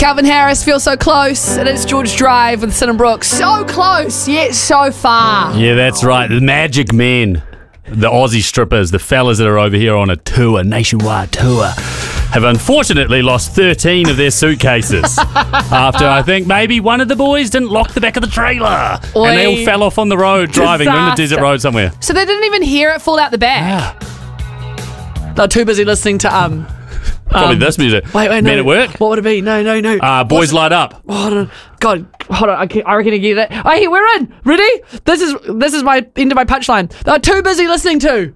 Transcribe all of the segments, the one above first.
Calvin Harris, Feel So Close. It is George Drive with Sin and Brooks. So close, yet so far. Yeah, that's right. The Magic Men, the Aussie strippers, the fellas that are over here on a tour, nationwide tour, have unfortunately lost 13 of their suitcases after I think maybe one of the boys didn't lock the back of the trailer. Oi. And they all fell off on the road driving. They're in the desert road somewhere. So they didn't even hear it fall out the back. They're too busy listening to Probably this music. Wait, no. Men at Work. What would it be? No. Boys Light Up. Oh, hold on. God, hold on. I reckon I get it. Oh, here, we're in. Ready? This is my end of my punchline. They're too busy listening to.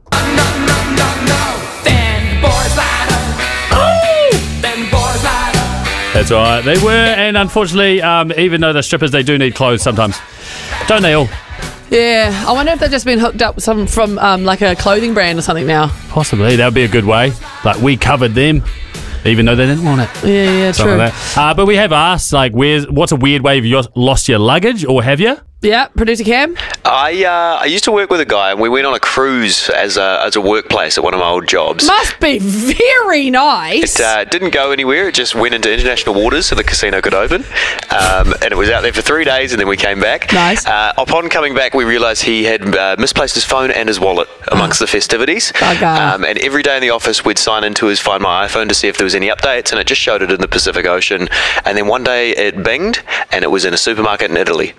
Then boys light up. Then boys light up. That's right. They were, and unfortunately, even though they're strippers, they do need clothes sometimes. Don't they all? Yeah, I wonder if they've just been hooked up with some from like a clothing brand or something now. Possibly. That would be a good way. Like, we covered them, even though they didn't want it. Yeah, Something true. like that. But we have asked, like, what's a weird way you've lost your luggage, or have you? Yeah, producer Cam. I used to work with a guy, and we went on a cruise as a workplace at one of my old jobs. Must be very nice. It didn't go anywhere. It just went into international waters so the casino could open. And it was out there for 3 days, and then we came back. Nice. Upon coming back, we realised he had misplaced his phone and his wallet amongst the festivities. Bugger. And every day in the office, we'd sign into his Find My iPhone to see if there was any updates, and it just showed it in the Pacific Ocean. And then one day it binged, and it was in a supermarket in Italy.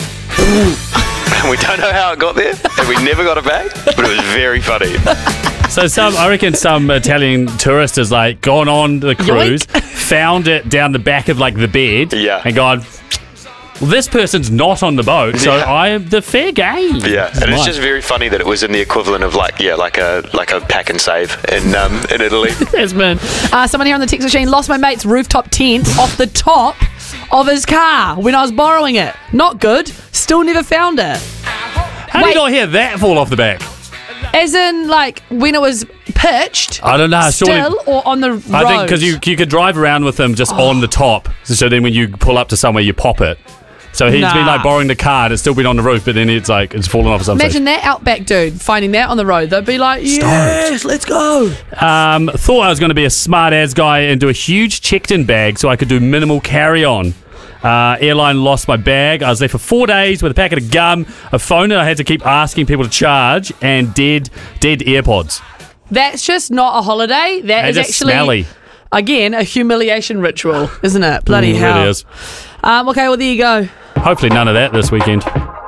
And we don't know how it got there, and we never got it back, but it was very funny. So I reckon some Italian tourist has like gone on the cruise, found it down the back of like the bed, and gone, well, this person's not on the boat, so I am the fair game. Yeah, and it's just very funny that it was in the equivalent of like a pack and save in Italy. Yes, man. Someone here on the text machine lost my mate's rooftop tent off the top of his car when I was borrowing it. Not good. Still never found it. How did you not hear that fall off the back? As in, like, when it was pitched? I don't know. Still or on the road? I think because you could drive around with them just on the top. So then when you pull up to somewhere, you pop it. So he's been like borrowing the car, and it's still been on the roof, but then it's fallen off or something. Imagine that Outback dude finding that on the road. They'd be like, yes, let's go. Thought I was going to be a smart ass guy and do a huge checked-in bag so I could do minimal carry-on. Airline lost my bag. I was there for 4 days with a packet of gum, a phone that I had to keep asking people to charge, and dead AirPods. That's just not a holiday. That is actually smelly. Again, a humiliation ritual, isn't it? Bloody hell. It really is. Okay, well, there you go. Hopefully none of that this weekend.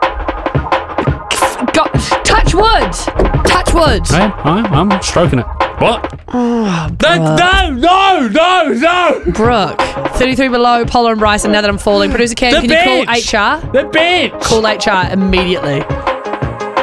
Touch wood. Touch wood. Hey, I'm stroking it. What? Oh, no! Brooke, 33 below, Polar and Bryson, now that I'm falling. Producer Cam, can you call HR? The bench! Call HR immediately.